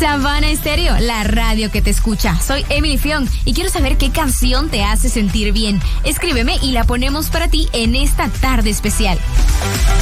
Savana Estéreo, la radio que te escucha. Soy Emily Fion y quiero saber qué canción te hace sentir bien. Escríbeme y la ponemos para ti en esta tarde especial.